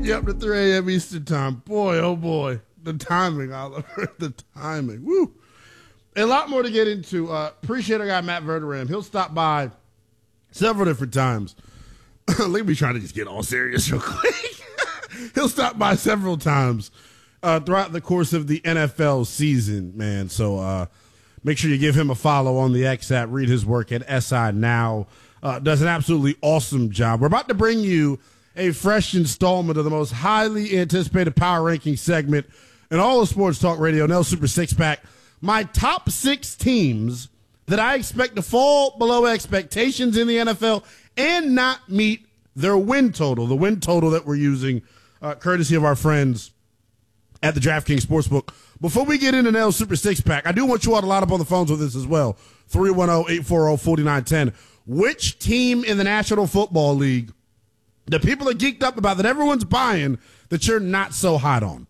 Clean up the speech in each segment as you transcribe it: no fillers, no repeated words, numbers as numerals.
Yep, the 3 a.m. Eastern time. Boy, oh boy. The timing, Oliver. The timing. Woo. A lot more to get into. Appreciate our guy, Matt Verderam. He'll stop by several different times. Let me try to just get all serious real quick. He'll stop by several times throughout the course of the NFL season, man. So make sure you give him a follow on the X app. Read his work at SI Now. Does an absolutely awesome job. We're about to bring you a fresh installment of the most highly anticipated power ranking segment in all of sports talk radio, Nell Super Six Pack. My top 6 teams that I expect to fall below expectations in the NFL and not meet their win total. The win total that we're using, courtesy of our friends at the DraftKings Sportsbook. Before we get into Nell Super Six Pack, I do want you all to line up on the phones with us as well. 310-840-4910. Which team in the National Football League the people are geeked up about that everyone's buying that you're not so hot on?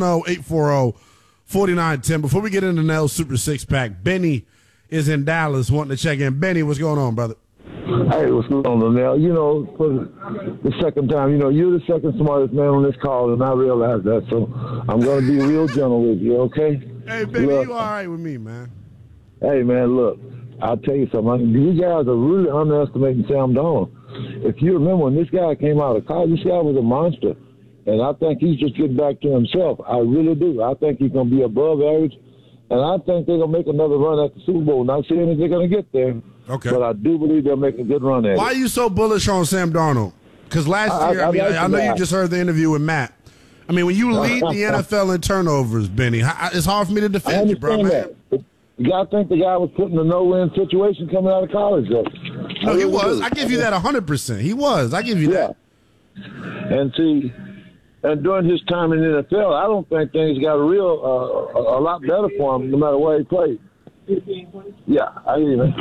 310-840-4910. Before we get into Nell Super Six Pack, Benny is in Dallas wanting to check in. Benny, what's going on, brother? Hey, what's going on, Nell? You know, for the second time, you're the second smartest man on this call, and I realize that, so I'm going to be real gentle with you, okay? Hey, Benny, you all right with me, man? Hey, man, look, I'll tell you something. You guys are really underestimating Sam Darnold. If you remember, when this guy came out of college, this guy was a monster, and I think he's just getting back to himself. I really do. I think he's going to be above average, and I think they're going to make another run at the Super Bowl. Not saying that they're going to get there. Okay. But I do believe they'll make a good run at it. Why are you so bullish on Sam Darnold? Because last year, I know you just heard the interview with Matt. I mean, when you lead the NFL in turnovers, Benny, it's hard for me to defend you, bro, man. That. You got to think the guy was put in a no-win situation coming out of college, though. No, he was. I give you that 100%. He was. I give you that. And see, and during his time in the NFL, I don't think things got a lot better for him, no matter where he played. Yeah, I hear you, man.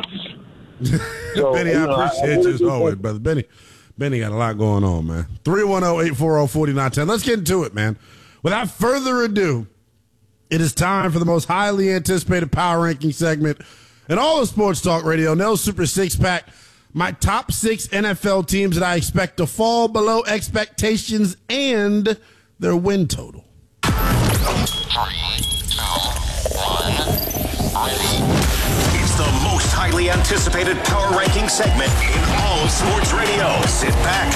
So, Benny, I appreciate you as always, brother. Benny got a lot going on, man. 310-840-4910. Let's get into it, man. Without further ado, it is time for the most highly anticipated power ranking segment in all of sports talk radio, Nell Super Six Pack. My top 6 NFL teams that I expect to fall below expectations and their win total. 3, 2, 1, ready. It's the most highly anticipated power ranking segment in all of sports radio. Sit back,